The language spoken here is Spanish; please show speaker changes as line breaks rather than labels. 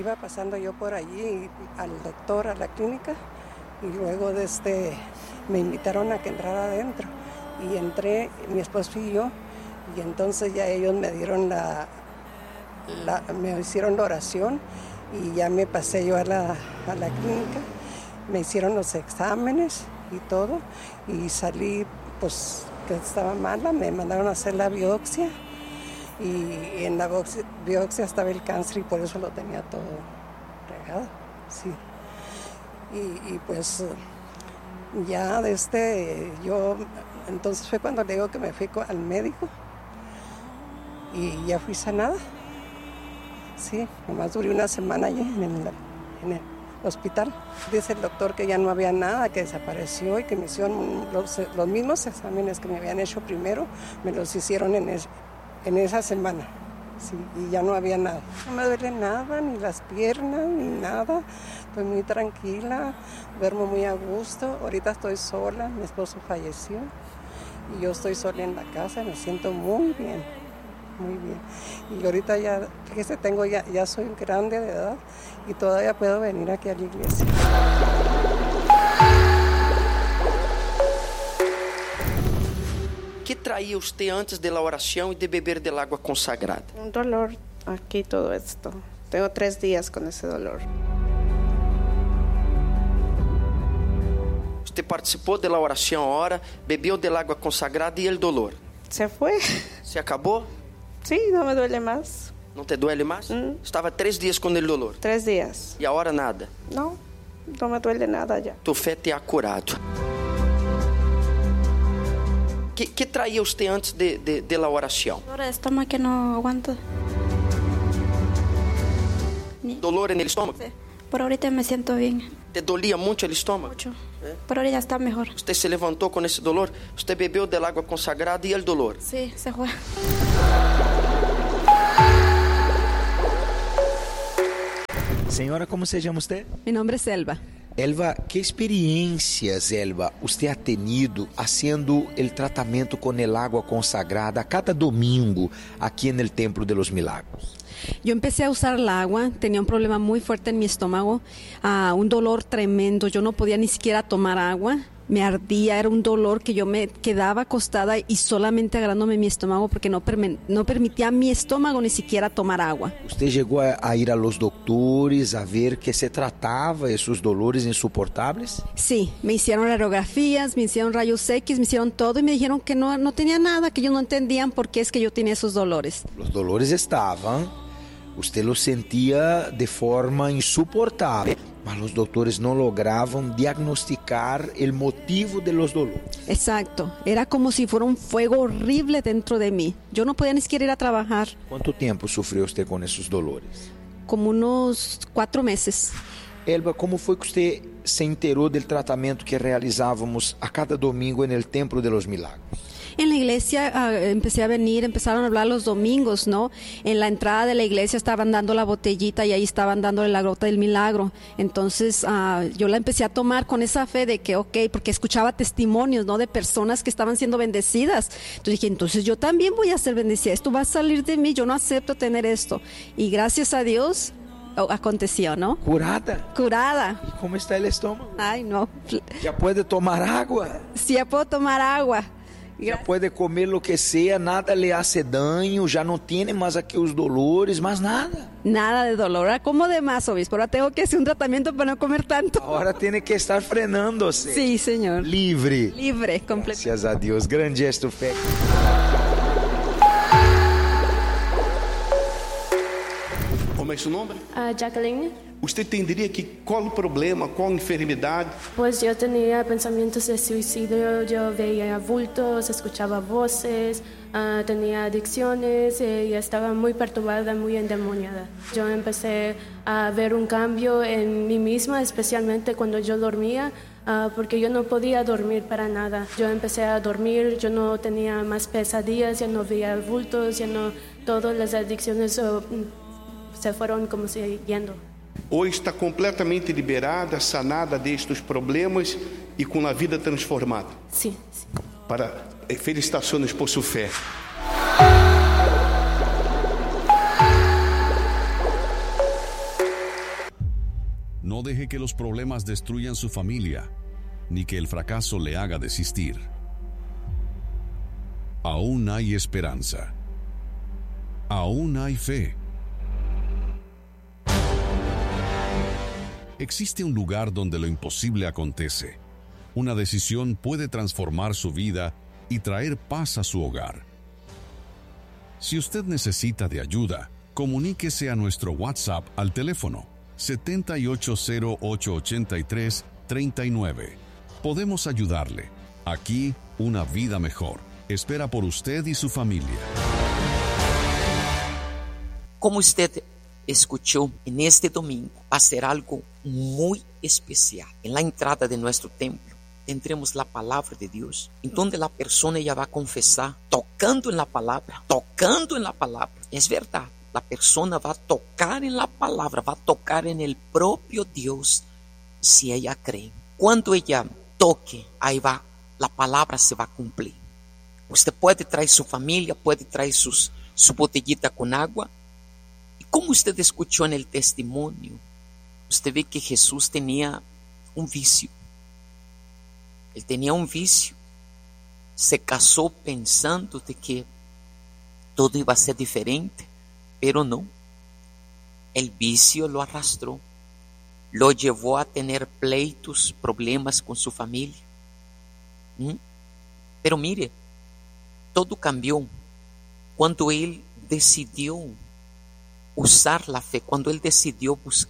iba pasando yo por allí al doctor, a la clínica, y luego me invitaron a que entrara adentro. Y entré, mi esposo y yo, y entonces ya ellos me dieron me hicieron la oración y ya me pasé yo a la clínica. Me hicieron los exámenes y todo, y salí pues que estaba mala, me mandaron a hacer la biopsia. Y en la biopsia estaba el cáncer y por eso lo tenía todo regado, sí. Y pues ya yo, entonces fue cuando le digo que me fui al médico y ya fui sanada. Sí, nomás duré una semana allí en el hospital. Dice el doctor que ya no había nada, que desapareció y que me hicieron los mismos exámenes que me habían hecho primero, me los hicieron en esa semana, sí, y ya no había nada. No me duele nada, ni las piernas, ni nada. Estoy muy tranquila, duermo muy a gusto. Ahorita estoy sola, mi esposo falleció y yo estoy sola en la casa, me siento muy bien, muy bien. Y ahorita ya, fíjese, ya soy grande de edad y todavía puedo venir aquí a la iglesia.
¿Qué traía usted antes de la oración y de beber del agua consagrada?
Un dolor aquí, todo esto. Tengo 3 días con ese dolor.
Usted participó de la oración ahora, bebió del agua consagrada y el dolor.
¿Se fue?
¿Se acabó?
Sí, no me duele más.
¿No te duele más? Estaba 3 días con el dolor.
3 días.
¿Y ahora nada?
No me duele nada ya.
Tu fe te ha curado. ¿Qué traía usted antes de la oración?
Dolor de estómago que no aguanto.
¿Dolor en el estómago?
Sí. Por ahorita me siento bien.
¿Te dolía mucho el estómago?
Mucho. Por ahorita está mejor.
¿Usted se levantó con ese dolor? ¿Usted bebió del agua consagrada y el dolor?
Sí, se fue.
Señora, ¿cómo se llama usted?
Mi nombre es Elba.
Elba, ¿qué experiencias, Elba, usted ha tenido haciendo el tratamiento con el agua consagrada cada domingo aquí en el Templo de los Milagros?
Yo empecé a usar el agua, tenía un problema muy fuerte en mi estómago, un dolor tremendo, yo no podía ni siquiera tomar agua, me ardía, era un dolor que yo me quedaba acostada y solamente agarrándome mi estómago porque no permitía a mi estómago ni siquiera tomar agua.
¿Usted llegó a ir a los doctores a ver qué se trataba esos dolores insoportables?
Sí, me hicieron radiografías, me hicieron rayos X, me hicieron todo y me dijeron que no tenía nada, que ellos no entendían por qué es que yo tenía esos dolores.
Los dolores estaban, usted los sentía de forma insoportable, mas los doctores no lograban diagnosticar el motivo de los dolores.
Exacto, era como si fuera un fuego horrible dentro de mí. Yo no podía ni siquiera ir a trabajar.
¿Cuánto tiempo sufrió usted con esos dolores?
Como unos 4 meses.
Elba, ¿cómo fue que usted se enteró del tratamiento que realizábamos a cada domingo en el Templo de los Milagros?
En la iglesia empecé a venir, empezaron a hablar los domingos, ¿no? En la entrada de la iglesia estaban dando la botellita y ahí estaban dándole la gota del milagro. Entonces yo la empecé a tomar con esa fe de que, ok, porque escuchaba testimonios, ¿no? De personas que estaban siendo bendecidas. Entonces dije, entonces yo también voy a ser bendecida. Esto va a salir de mí, yo no acepto tener esto. Y gracias a Dios aconteció, ¿no?
¿Curada?
Curada.
¿Y cómo está el estómago?
Ay, no.
¿Ya puede tomar agua?
Sí, ya puedo tomar agua.
Já pode comer lo que sea, nada le hace daño, já não tem mais aqueles dolores, mais nada.
Nada de dolor, ahora como de más, obispo, ahora tengo que hacer un tratamiento para no comer tanto.
Ahora tiene que estar frenándose.
Sí, señor.
Livre.
Libre, completo.
Gracias a Deus, grande é tu fé.
Como é seu nome?
Jacqueline.
Usted tendría que, ¿cuál problema, cuál enfermedad?
Pues yo tenía pensamientos de suicidio, yo veía bultos, escuchaba voces, tenía adicciones y estaba muy perturbada, muy endemoniada. Yo empecé a ver un cambio en mí misma, especialmente cuando yo dormía, porque yo no podía dormir para nada. Yo empecé a dormir, yo no tenía más pesadillas, ya no veía bultos, ya no, todas las adicciones se fueron como si yendo.
Hoje está completamente liberada, sanada destes problemas e com a vida transformada.
Sim.
Felicitações por sua fé.
No deje que los problemas destruyan su familia, ni que el fracaso le haga desistir. Aún hay esperanza. Aún hay fe. Existe un lugar donde lo imposible acontece. Una decisión puede transformar su vida y traer paz a su hogar. Si usted necesita de ayuda, comuníquese a nuestro WhatsApp al teléfono 78088339. Podemos ayudarle. Aquí, una vida mejor espera por usted y su familia.
Como usted escuchó, en este domingo va a ser algo muy especial. En la entrada de nuestro templo tendremos la palabra de Dios, en donde la persona ya va a confesar, tocando en la palabra. Es verdad, la persona va a tocar en la palabra, va a tocar en el propio Dios, si ella cree. Cuando ella toque, ahí va, la palabra se va a cumplir. Usted puede traer su familia, puede traer su botellita con agua. Y como usted escuchó en el testimonio, usted ve que Jesús tenía un vicio. Él tenía un vicio. Se casó pensando de que todo iba a ser diferente, pero no. El vicio lo arrastró, lo llevó a tener pleitos, problemas con su familia. Pero mire, todo cambió cuando él decidió usar la fe, cuando él decidió buscar